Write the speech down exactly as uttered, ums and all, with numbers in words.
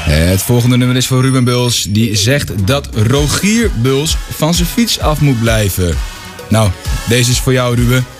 Het volgende nummer is voor Ruben Buls. Die zegt dat Rogier Buls van zijn fiets af moet blijven. Nou, deze is voor jou, Ruben.